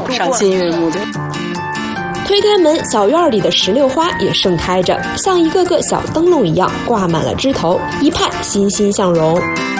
赏心悦目的。 推开门，小院里的石榴花也盛开着，像一个个小灯笼一样挂满了枝头，一派欣欣向荣。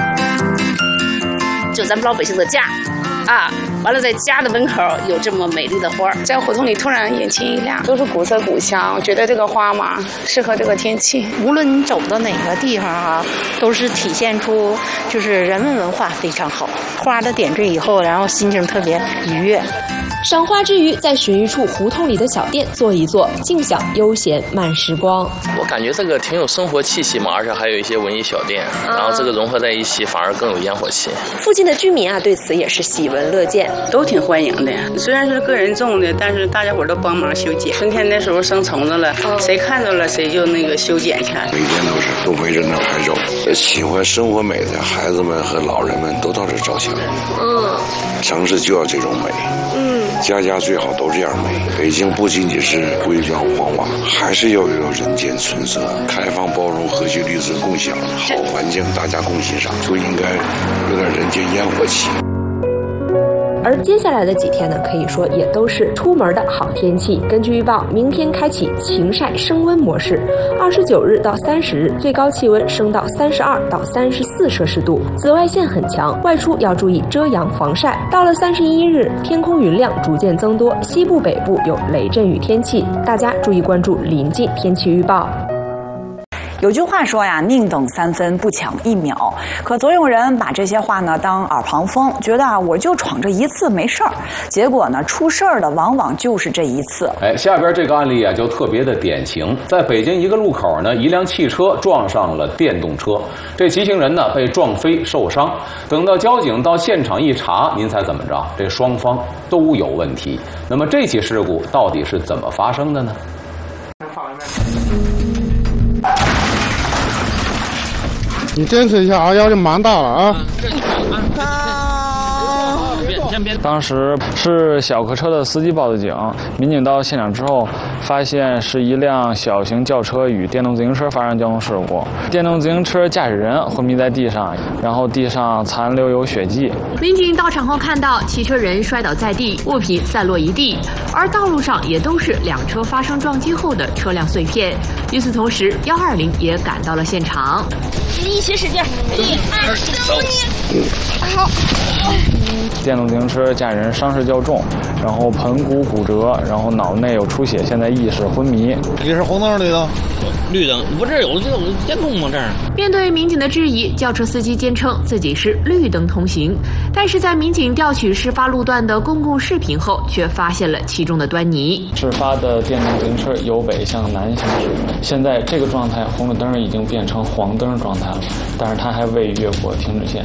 就咱们老百姓的家啊，完了在家的门口有这么美丽的花， 在胡同里突然眼前一亮，都是古色古香。我觉得这个花嘛，适合这个天气。 无论你走到哪个地方啊，都是体现出就是人文文化非常好。花的点缀以后，然后心情特别愉悦。 赏花之余，在寻一处胡同里的小店坐一坐，静享悠闲慢时光。 我感觉这个挺有生活气息嘛，而且还有一些文艺小店，然后这个融合在一起，反而更有烟火气。 附近的居民啊，对此也是喜闻乐见， 都挺欢迎的。虽然是个人种的，但是大家伙都帮忙修剪。春天的时候生虫子了，谁看到了谁就那个修剪去。 每天都围着那拍照，喜欢生活美的孩子们和老人们都到这照相。城市就要这种美。家家最好都这样美。北京不仅仅是规装黄瓦，还是要有人间春色，开放包容、和谐绿色共享，好环境大家共欣赏，就应该有点人间烟火气。 而接下来的几天呢，可以说也都是出门的好天气。根据预报，明天开启晴晒升温模式，29日到30日最高气温升到32到34摄氏度，紫外线很强，外出要注意遮阳防晒。到了31日，天空云量逐渐增多，西部北部有雷阵雨天气，大家注意关注临近天气预报。 有句话说呀，宁等3分不抢1秒。可总有人把这些话呢当耳旁风，觉得我就闯这一次没事儿。结果呢，出事儿的往往就是这一次。 下边这个案例啊就特别的典型。在北京一个路口呢，一辆汽车撞上了电动车，这骑行人呢被撞飞受伤。等到交警到现场一查，您猜怎么着？这双方都有问题。那么这起事故到底是怎么发生的呢？ 你坚持一下啊，要求蛮大了啊！ 当时是小客车的司机报的警，民警到现场之后，发现是一辆小型轿车与电动自行车发生交通事故，电动自行车驾驶人昏迷在地上，然后地上残留有血迹。 民警到场后看到汽车人摔倒在地，物品散落一地，而道路上也都是两车发生撞击后的车辆碎片。与此同时，120也赶到了现场。 一起使劲，1、2、3，好。 电动自行车驾驶人伤势较重，然后盆骨骨折，然后脑内有出血，现在意识昏迷。 你是红灯绿灯？ 绿灯，不是有监控吗？这儿。 面对民警的质疑，轿车司机坚称自己是绿灯通行，但是在民警调取事发路段的公共视频后，却发现了其中的端倪。 事发的电动自行车由北向南行驶，现在这个状态，红绿灯已经变成黄灯状态了，但是它还未越过停止线。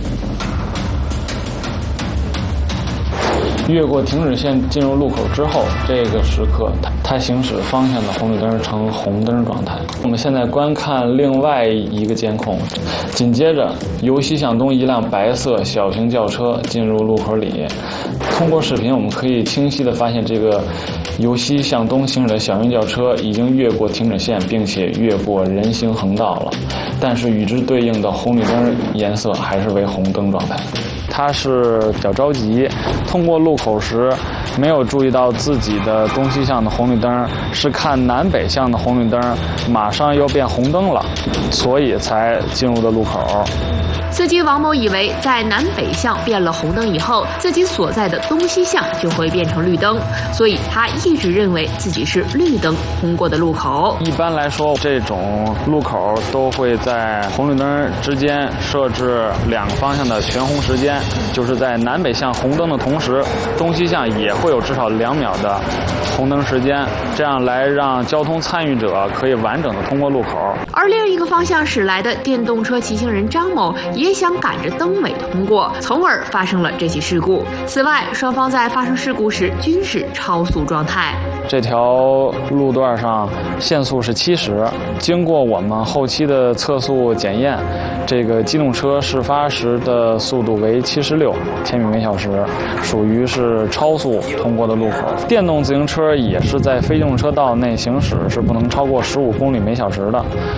越过停止线进入路口之后，这个时刻它行驶方向的红绿灯呈红灯状态。我们现在观看另外一个监控，紧接着由西向东一辆白色小型轿车进入路口里。通过视频，我们可以清晰地发现，这个由西向东行驶的小型轿车已经越过停止线，并且越过人行横道了，但是与之对应的红绿灯颜色还是为红灯状态。他是比较着急，通过路口时没有注意到自己的东西向的红绿灯，是看南北向的红绿灯马上要变红灯了，所以才进入的路口。 司机王某以为在南北向变了红灯以后，自己所在的东西向就会变成绿灯，所以他一直认为自己是绿灯通过的路口。 一般来说，这种路口都会在红绿灯之间设置2个方向的全红时间，就是在南北向红灯的同时，东西向也会有至少2秒的红灯时间，这样来让交通参与者可以完整的通过路口。 而另一个方向驶来的电动车骑行人张某也想赶着灯尾通过，从而发生了这起事故。此外，双方在发生事故时均是超速状态。 这条路段上限速是70，经过我们后期的测速检验，这个机动车事发时的速度为76千米每小时，属于是超速通过的路口。电动自行车也是在非机动车道内行驶是不能超过15公里每小时的。经过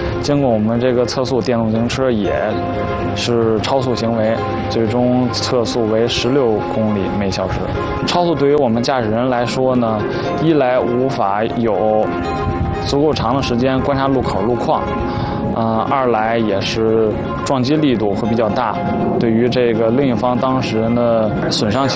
我们这个测速电动自行车也是超速行为，最终测速为16公里每小时。超速对于我们驾驶人来说呢，一来无法有足够长的时间观察路口路况，二来也是撞击力度会比较大，对于这个另一方当事人的损伤